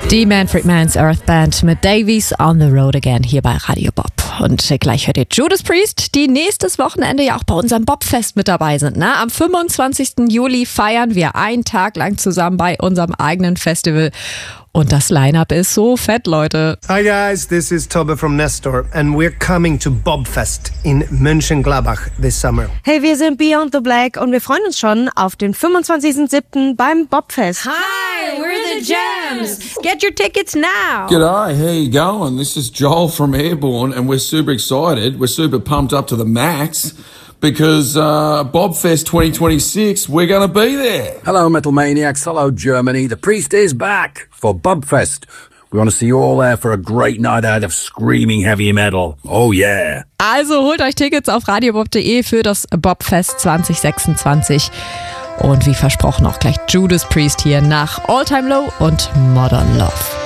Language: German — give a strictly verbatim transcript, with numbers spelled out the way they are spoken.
Die Manfred Mann's Earth Band mit Davies on the Road Again hier bei Radio Bob. Und gleich hört ihr Judas Priest, die nächstes Wochenende ja auch bei unserem Bobfest mit dabei sind. Ne? Am fünfundzwanzigsten Juli feiern wir einen Tag lang zusammen bei unserem eigenen Festival. Und das Line-Up ist so fett, Leute. Hi guys, this is Tobbe from Nestor and we're coming to Bobfest in Mönchengladbach this summer. Hey, wir sind Beyond the Black und wir freuen uns schon auf den fünfundzwanzigsten siebten beim Bobfest. Hi, we're the Gems. Get your tickets now. G'day, how you going? This is Joel from Airborne and we're super excited. We're super pumped up to the max. Because uh, Bobfest twenty twenty-six, we're going to be there. Hello, Metal Maniacs. Hello, Germany. The Priest is back for Bobfest. We want to see you all there for a great night out of screaming heavy metal. Oh yeah. Also holt euch Tickets auf radiobob punkt de für das Bobfest zwanzig sechsundzwanzig. Und wie versprochen auch gleich Judas Priest hier nach All Time Low und Modern Love.